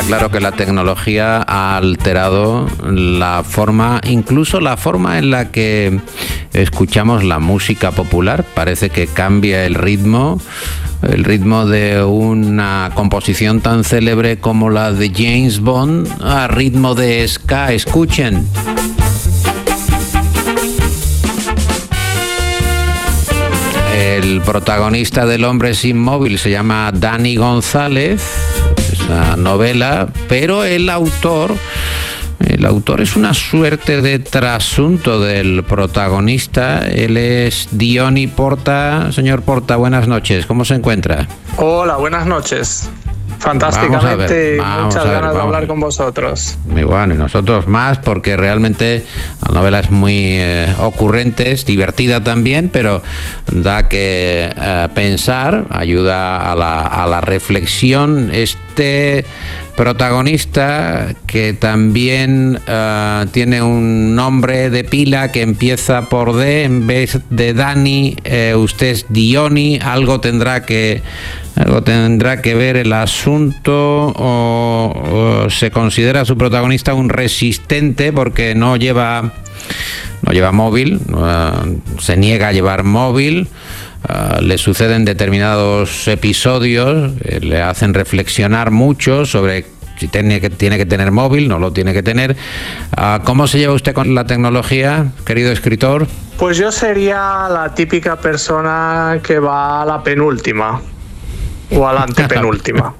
claro que la tecnología ha alterado la forma, incluso la forma en la que escuchamos la música popular. Parece que cambia el ritmo de una composición tan célebre como la de James Bond a ritmo de ska. Escuchen. El protagonista del Hombre sin móvil se llama Dani González, es una novela, pero el autor es una suerte de trasunto del protagonista. Él es Diony Porta. Señor Porta, buenas noches, ¿cómo se encuentra? Hola, buenas noches. Fantásticamente, muchas ganas de hablar con vosotros. Muy bueno, y nosotros más, porque realmente la novela es muy ocurrente, es divertida también, pero da que pensar, ayuda a la reflexión. Este protagonista, que también tiene un nombre de pila que empieza por D en vez de Dani, usted es Diony, algo tendrá que ver el asunto, o se considera su protagonista un resistente porque no lleva móvil, se niega a llevar móvil. Le suceden determinados episodios, le hacen reflexionar mucho sobre si tiene que tener móvil, no lo tiene que tener. ¿Cómo se lleva usted con la tecnología, querido escritor? Pues yo sería la típica persona que va a la penúltima o a la antepenúltima.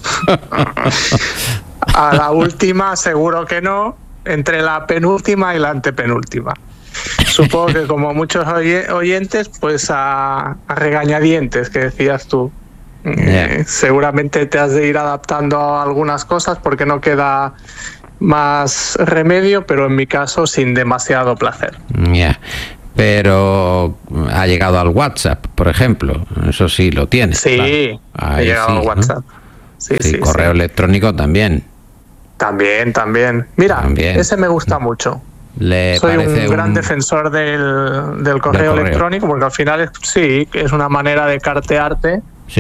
A la última seguro que no, entre la penúltima y la antepenúltima. Supongo que como muchos oyentes, pues a regañadientes, que decías tú. Seguramente te has de ir adaptando a algunas cosas porque no queda más remedio, pero en mi caso sin demasiado placer. Pero ha llegado al WhatsApp, por ejemplo, eso sí lo tiene. Sí, claro. Ha llegado al WhatsApp. ¿No? Sí, correo electrónico también. También. Mira, ese me gusta mucho. Soy un gran defensor del correo electrónico, porque al final es una manera de cartearte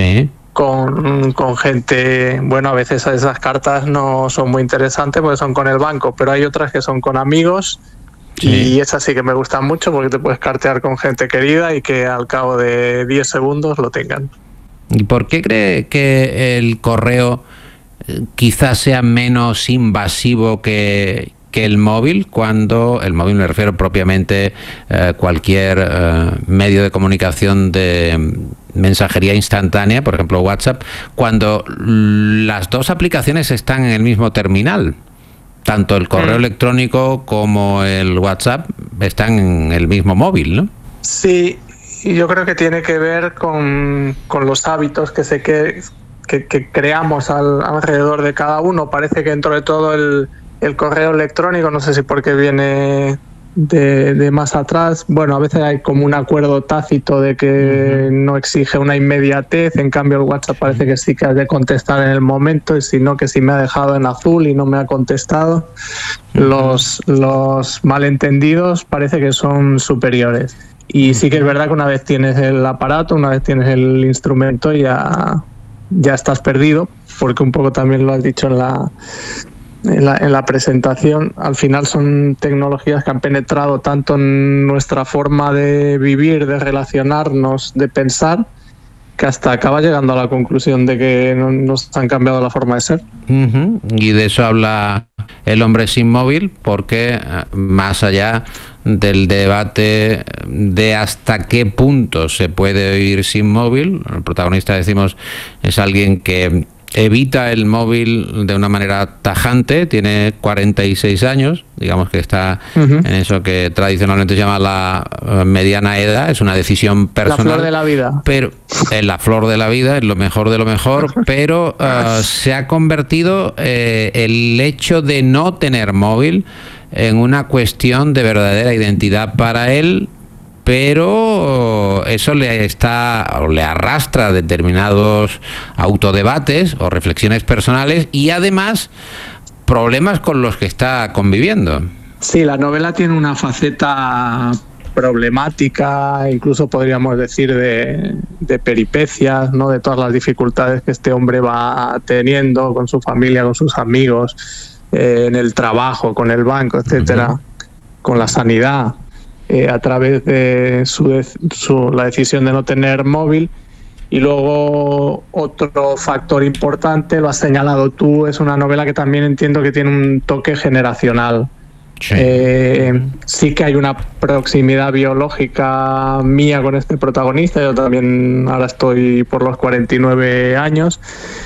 con gente. Bueno, a veces esas cartas no son muy interesantes porque son con el banco, pero hay otras que son con amigos. Y esas sí que me gustan mucho porque te puedes cartear con gente querida y que al cabo de 10 segundos lo tengan. ¿Y por qué cree que el correo quizás sea menos invasivo que el móvil? Cuando el móvil, me refiero propiamente cualquier medio de comunicación de mensajería instantánea, por ejemplo WhatsApp, cuando las dos aplicaciones están en el mismo terminal. Tanto el correo electrónico como el WhatsApp están en el mismo móvil, ¿no? Sí, yo creo que tiene que ver con los hábitos que creamos alrededor de cada uno. Parece que dentro de todo el correo electrónico, no sé si porque viene de más atrás, bueno, a veces hay como un acuerdo tácito de que no exige una inmediatez. En cambio el WhatsApp parece que sí que has de contestar en el momento, y si no, que si me ha dejado en azul y no me ha contestado. Los malentendidos parece que son superiores, y sí que es verdad que una vez tienes el aparato, una vez tienes el instrumento, ya estás perdido, porque un poco también lo has dicho en la presentación. Al final son tecnologías que han penetrado tanto en nuestra forma de vivir, de relacionarnos, de pensar, que hasta acaba llegando a la conclusión de que nos han cambiado la forma de ser. Y de eso habla El hombre sin móvil, porque más allá del debate de hasta qué punto se puede vivir sin móvil, el protagonista, decimos, es alguien que evita el móvil de una manera tajante, tiene 46 años, digamos que está en eso que tradicionalmente se llama la mediana edad, es una decisión personal. La flor de la vida. Pero en la flor de la vida, es lo mejor de lo mejor, pero se ha convertido el hecho de no tener móvil en una cuestión de verdadera identidad para él, pero eso le arrastra a determinados autodebates o reflexiones personales, y además problemas con los que está conviviendo. Sí, la novela tiene una faceta problemática, incluso podríamos decir de peripecias, ¿no? De todas las dificultades que este hombre va teniendo con su familia, con sus amigos, en el trabajo, con el banco, etcétera, con la sanidad, a través de la decisión de no tener móvil. Y luego otro factor importante, lo has señalado tú, es una novela que también entiendo que tiene un toque generacional. Sí. Sí que hay una proximidad biológica mía con este protagonista. Yo también ahora estoy por los 49 años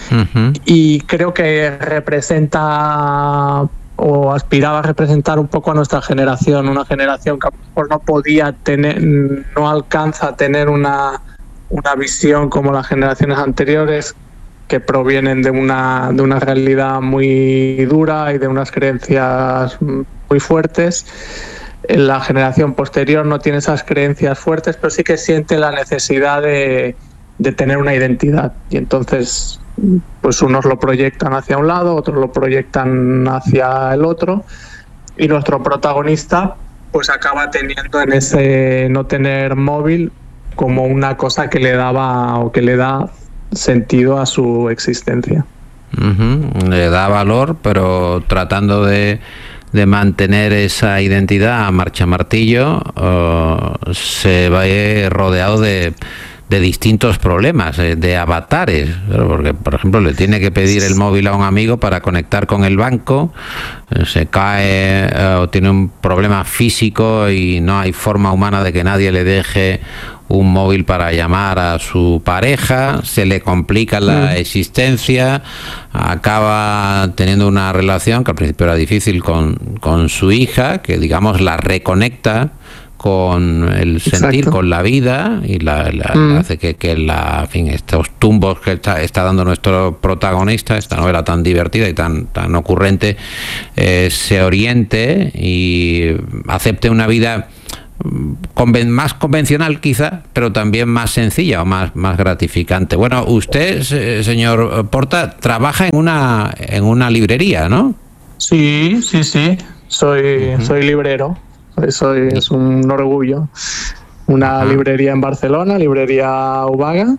y creo que representa o aspiraba a representar un poco a nuestra generación, una generación que a lo mejor no podía tener, no alcanza a tener una visión como las generaciones anteriores, que provienen de una realidad muy dura y de unas creencias muy fuertes. La generación posterior no tiene esas creencias fuertes, pero sí que siente la necesidad de tener una identidad. Y entonces, pues unos lo proyectan hacia un lado, otros lo proyectan hacia el otro. Y nuestro protagonista pues acaba teniendo en ese no tener móvil como una cosa que le daba o que le da sentido a su existencia. Le da valor, pero tratando de mantener esa identidad a marcha martillo, se va rodeado de distintos problemas, de avatares, porque por ejemplo le tiene que pedir el móvil a un amigo para conectar con el banco, se cae o tiene un problema físico y no hay forma humana de que nadie le deje un móvil para llamar a su pareja, se le complica la existencia, acaba teniendo una relación que al principio era difícil con su hija, que digamos la reconecta con el sentir, con la vida, y hace que en fin, estos tumbos que está dando nuestro protagonista, esta novela tan divertida y tan ocurrente, se oriente y acepte una vida más convencional quizá, pero también más sencilla o más gratificante. Bueno, usted, señor Porta, trabaja en una librería, ¿no? Sí, soy librero. Es un orgullo. Una librería en Barcelona, librería Ubaga,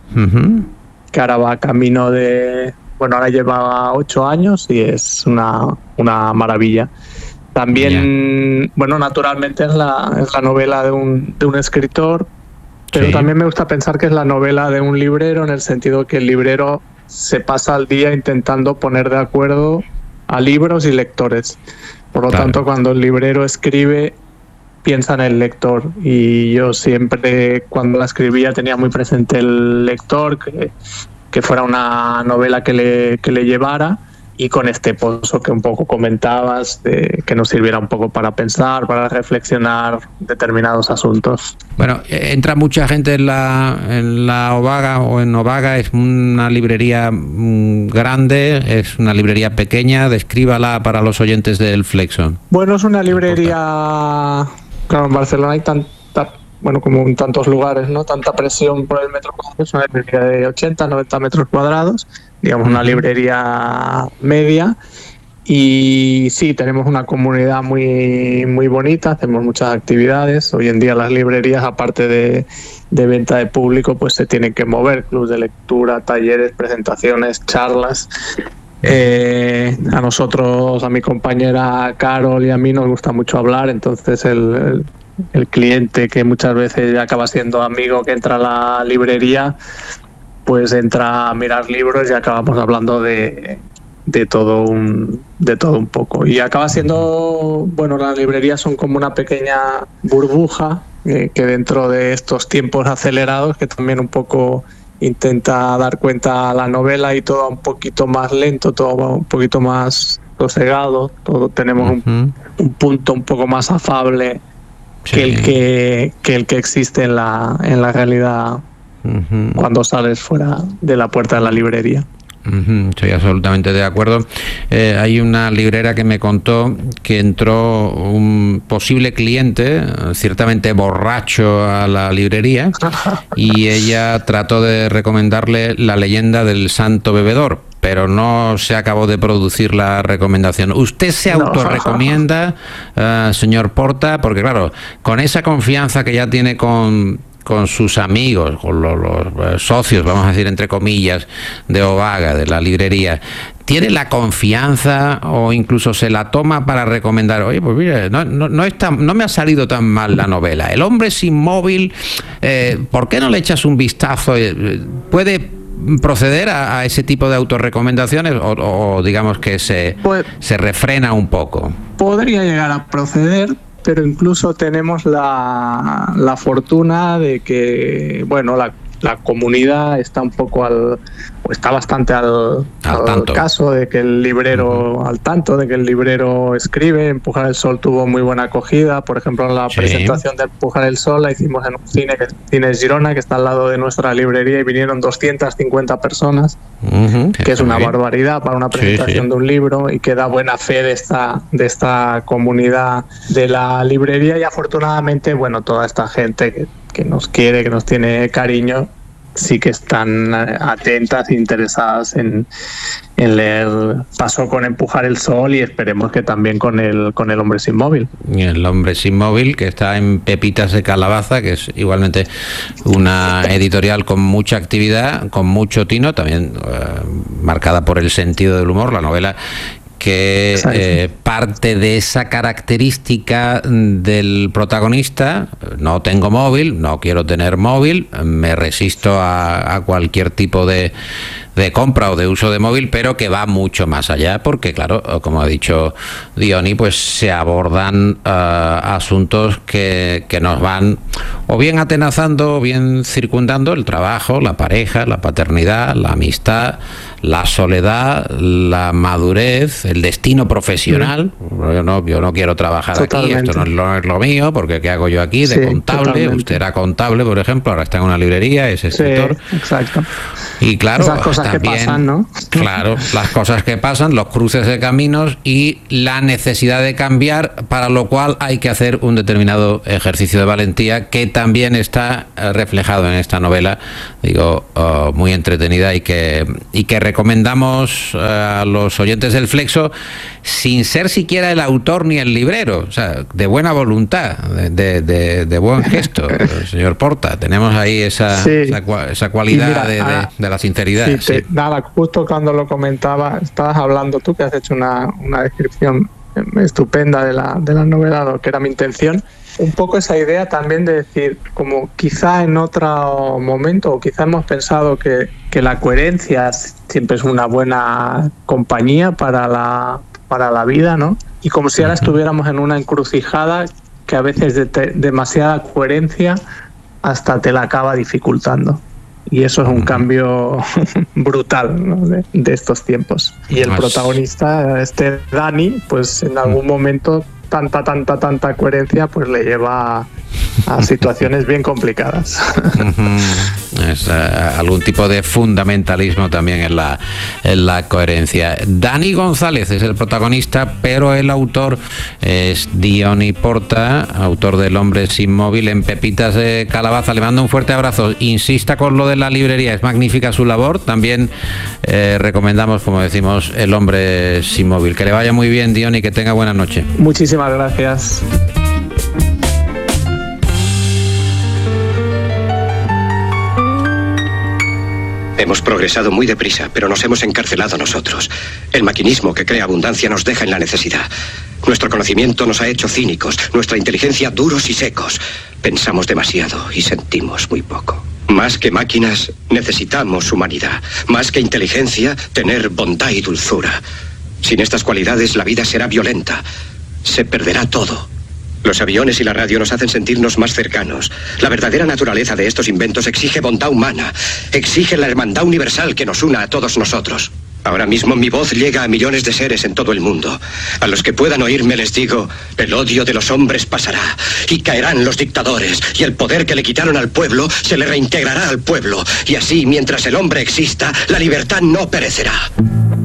que ahora va camino de... Bueno, ahora lleva 8 años y es una maravilla. También, bueno, naturalmente es la novela de un escritor, pero también me gusta pensar que es la novela de un librero, en el sentido que el librero se pasa el día intentando poner de acuerdo a libros y lectores. Por lo tanto, cuando el librero escribe, piensa en el lector. Y yo siempre, cuando la escribía, tenía muy presente el lector, que fuera una novela que le llevara, y con este pozo que un poco comentabas, que nos sirviera un poco para pensar, para reflexionar determinados asuntos. Bueno, entra mucha gente en la Obaga o en Obaga. Es una librería grande, es una librería pequeña. Descríbala para los oyentes del Flexo. Bueno, es una librería, claro, en Barcelona hay bueno, como en tantos lugares, ¿no? Tanta presión por el metro cuadrado. Es una librería de 80, 90 metros cuadrados, digamos una librería media. Y sí, tenemos una comunidad muy, muy bonita, hacemos muchas actividades. Hoy en día las librerías, aparte de venta de público, pues se tienen que mover, clubs de lectura, talleres, presentaciones, charlas. A nosotros, a mi compañera Carol y a mí nos gusta mucho hablar, entonces el cliente, que muchas veces acaba siendo amigo, que entra a la librería, pues entra a mirar libros y acabamos hablando de todo un poco. Y acaba siendo, bueno, las librerías son como una pequeña burbuja que dentro de estos tiempos acelerados, que también un poco intenta dar cuenta a la novela, y todo un poquito más lento, todo un poquito más sosegado, todo tenemos un punto un poco más afable que el que existe en la realidad cuando sales fuera de la puerta de la librería. Estoy absolutamente de acuerdo. Hay una librera que me contó que entró un posible cliente, ciertamente borracho, a la librería, y ella trató de recomendarle La leyenda del santo bebedor. pero no se acabó de producir la recomendación. ¿Usted se autorrecomienda, señor Porta? Porque claro, con esa confianza que ya tiene con sus amigos, con los socios, vamos a decir entre comillas, de Ovaga, de la librería, ¿tiene la confianza o incluso se la toma para recomendar? Oye, pues mire, no me ha salido tan mal la novela. El hombre sin móvil, ¿por qué no le echas un vistazo? ¿Puede proceder a ese tipo de autorrecomendaciones o digamos que se refrena un poco? Podría llegar a proceder, pero incluso tenemos la fortuna de que, bueno, la comunidad está un poco está bastante al caso de que el librero, al tanto de que el librero escribe. Empujar el Sol tuvo muy buena acogida. Por ejemplo, la presentación de Empujar el Sol la hicimos en un cine Girona, que está al lado de nuestra librería, y vinieron 250 personas, que es una barbaridad para una presentación de un libro, y que da buena fe de esta comunidad de la librería. Y afortunadamente, bueno, toda esta gente que nos quiere, que nos tiene cariño, sí que están atentas e interesadas en leer. Pasó con Empujar el Sol y esperemos que también con el Hombre sin móvil. Y el Hombre sin móvil, que está en Pepitas de Calabaza, que es igualmente una editorial con mucha actividad, con mucho tino, también marcada por el sentido del humor. La novela que parte de esa característica del protagonista: no tengo móvil, no quiero tener móvil, me resisto a cualquier tipo de compra o de uso de móvil, pero que va mucho más allá, porque claro, como ha dicho Diony, pues se abordan asuntos que nos van o bien atenazando o bien circundando: el trabajo, la pareja, la paternidad, la amistad, la soledad, la madurez, el destino profesional. Yo no quiero trabajar aquí, esto no es lo mío, porque ¿qué hago yo aquí de contable? Totalmente. Usted era contable, por ejemplo, ahora está en una librería, es escritor. Exacto. Y claro, esas cosas también, que pasan, ¿no? Claro, las cosas que pasan, los cruces de caminos y la necesidad de cambiar, para lo cual hay que hacer un determinado ejercicio de valentía, que también está reflejado en esta novela, digo, muy entretenida, y que recomendamos a los oyentes del Flexo, sin ser siquiera el autor ni el librero, o sea, de buena voluntad, de buen gesto, señor Porta. Tenemos ahí esa cualidad de la sinceridad. Nada, justo cuando lo comentaba, estabas hablando tú, que has hecho una descripción estupenda de la novela, lo que era mi intención. Un poco esa idea también de decir, como quizá en otro momento, o quizá hemos pensado que la coherencia siempre es una buena compañía para la vida, ¿no? Y como si ahora estuviéramos en una encrucijada que a veces demasiada coherencia hasta te la acaba dificultando. Y eso es un cambio brutal, ¿no? de estos tiempos. Y el protagonista, Dani, pues en algún momento tanta coherencia pues le lleva a situaciones bien complicadas. Es algún tipo de fundamentalismo también en la coherencia. Dani González es el protagonista, pero el autor es Diony Porta, autor del Hombre sin móvil, en Pepitas de Calabaza. Le mando un fuerte abrazo. Insista con lo de la librería, es magnífica su labor. También recomendamos, como decimos, el Hombre sin móvil. Que le vaya muy bien, Diony, que tenga buena noche. Muchísimas gracias. Hemos progresado muy deprisa, pero nos hemos encarcelado nosotros. El maquinismo que crea abundancia nos deja en la necesidad. Nuestro conocimiento nos ha hecho cínicos, nuestra inteligencia duros y secos. Pensamos demasiado y sentimos muy poco. Más que máquinas, necesitamos humanidad. Más que inteligencia, tener bondad y dulzura. Sin estas cualidades, la vida será violenta. Se perderá todo. Los aviones y la radio nos hacen sentirnos más cercanos. La verdadera naturaleza de estos inventos exige bondad humana. Exige la hermandad universal que nos una a todos nosotros. Ahora mismo mi voz llega a millones de seres en todo el mundo. A los que puedan oírme les digo: el odio de los hombres pasará, y caerán los dictadores, y el poder que le quitaron al pueblo se le reintegrará al pueblo. Y así, mientras el hombre exista, la libertad no perecerá.